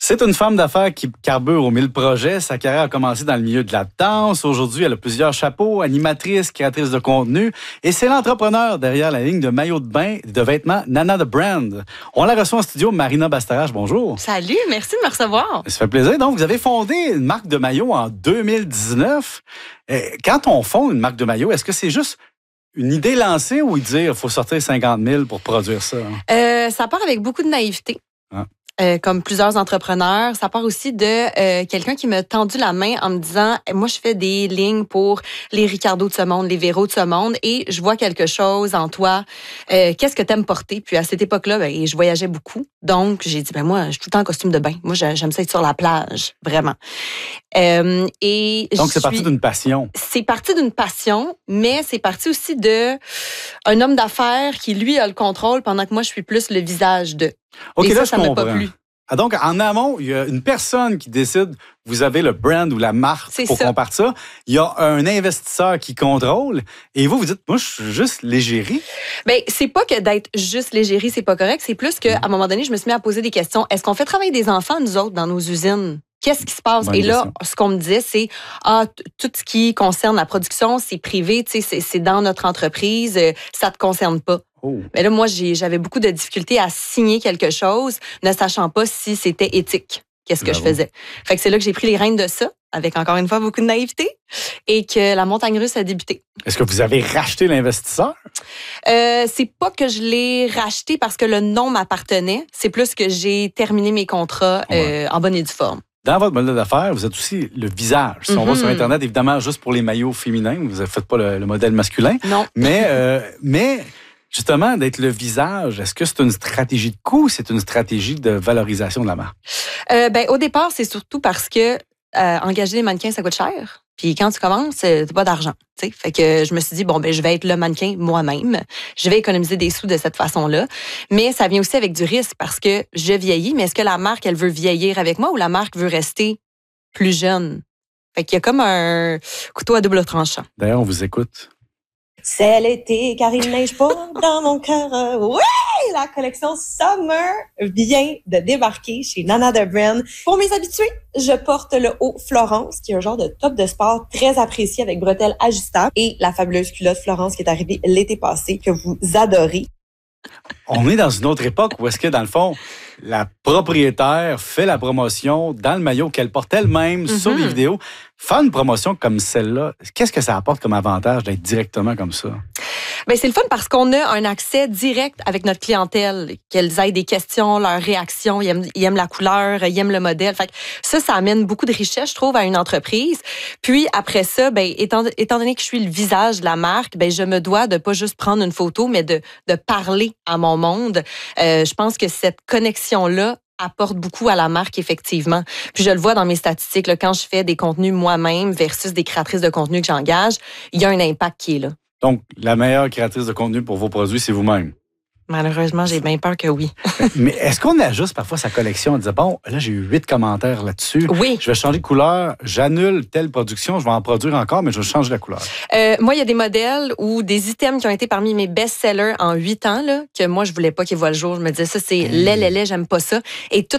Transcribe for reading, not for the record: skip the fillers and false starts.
C'est une femme d'affaires qui carbure aux 1000 projets. Sa carrière a commencé dans le milieu de la danse. Aujourd'hui, elle a plusieurs chapeaux, animatrice, créatrice de contenu. Et c'est l'entrepreneur derrière la ligne de maillots de bain et de vêtements Nana the Brand. On la reçoit en studio, Marina Bastarache. Bonjour. Salut, merci de me recevoir. Ça fait plaisir. Donc, vous avez fondé une marque de maillots en 2019. Quand on fonde une marque de maillots, est-ce que c'est juste une idée lancée ou dire qu'il faut sortir 50 000 pour produire ça? Ça part avec beaucoup de naïveté. Ah. Comme plusieurs entrepreneurs. Ça part aussi de quelqu'un qui m'a tendu la main en me disant, moi, je fais des lignes pour les Ricardo de ce monde, les Véro de ce monde, et je vois quelque chose en toi. Qu'est-ce que t'aimes porter? Puis à cette époque-là, je voyageais beaucoup. Donc, j'ai dit, moi, je suis tout le temps en costume de bain. Moi, j'aime ça être sur la plage, vraiment. Donc, c'est parti d'une passion. C'est parti d'une passion, mais c'est parti aussi de un homme d'affaires qui, lui, a le contrôle pendant que moi, je suis plus le visage de. OK, et là, ça je m'a comprends. pas plu. Ah, donc, en amont, il y a une personne qui décide, vous avez le brand ou la marque pour qu'on parte ça. Il y a un investisseur qui contrôle et vous dites, moi, je suis juste l'égérie. Bien, c'est pas que d'être juste l'égérie, c'est pas correct. C'est plus qu'à un moment donné, je me suis mis à poser des questions. Est-ce qu'on fait travailler des enfants, nous autres, dans nos usines? Qu'est-ce qui se passe? Bonne et là, question. ce qu'on me disait, c'est tout ce qui concerne la production, c'est privé, c'est dans notre entreprise, ça te concerne pas. Oh. Mais là, moi, j'avais beaucoup de difficultés à signer quelque chose, ne sachant pas si c'était éthique. Qu'est-ce que je faisais? Fait que c'est là que j'ai pris les rênes de ça, avec encore une fois beaucoup de naïveté, et que la montagne russe a débuté. Est-ce que vous avez racheté l'investisseur? C'est pas que je l'ai racheté parce que le nom m'appartenait. C'est plus que j'ai terminé mes contrats en bonne et due forme. Dans votre modèle d'affaires, vous êtes aussi le visage. Si on va sur Internet, évidemment, juste pour les maillots féminins, vous ne faites pas le modèle masculin. Non. Mais justement, d'être le visage, est-ce que c'est une stratégie de coût ou c'est une stratégie de valorisation de la marque? Au départ, c'est surtout parce que engager des mannequins, ça coûte cher. Puis quand tu commences, t'as pas d'argent. T'sais. Fait que je me suis dit, je vais être le mannequin moi-même. Je vais économiser des sous de cette façon-là. Mais ça vient aussi avec du risque parce que je vieillis. Mais est-ce que la marque, elle veut vieillir avec moi ou la marque veut rester plus jeune? Fait qu'il y a comme un couteau à double tranchant. D'ailleurs, on vous écoute. C'est l'été car il neige pas dans mon cœur. Oui! La collection Summer vient de débarquer chez Nana the Brand. Pour mes habitués, je porte le haut Florence, qui est un genre de top de sport très apprécié avec bretelles ajustables, et la fabuleuse culotte Florence qui est arrivée l'été passé, que vous adorez. On est dans une autre époque où est-ce que, dans le fond, la propriétaire fait la promotion dans le maillot qu'elle porte elle-même sur les vidéos. Faire une promotion comme celle-là, qu'est-ce que ça apporte comme avantage d'être directement comme ça? C'est le fun parce qu'on a un accès direct avec notre clientèle, qu'elles aient des questions, leurs réactions, ils aiment la couleur, ils aiment le modèle. Fait que ça amène beaucoup de richesse, je trouve, à une entreprise. Puis après ça, étant donné que je suis le visage de la marque, je me dois de pas juste prendre une photo, mais de parler à mon monde. Je pense que cette connexion-là apporte beaucoup à la marque, effectivement. Puis je le vois dans mes statistiques, là, quand je fais des contenus moi-même versus des créatrices de contenu que j'engage, il y a un impact qui est là. Donc, la meilleure créatrice de contenu pour vos produits, c'est vous-même. Malheureusement, j'ai bien peur que oui. Mais est-ce qu'on ajuste parfois sa collection en disant, bon, là, j'ai eu 8 commentaires là-dessus. Oui. Je vais changer de couleur, j'annule telle production, je vais en produire encore, mais je vais changer la couleur. Moi, il y a des modèles ou des items qui ont été parmi mes best-sellers en 8 ans, là, que moi, je voulais pas qu'ils voient le jour. Je me disais, ça, c'est laid, j'aime pas ça. Et tout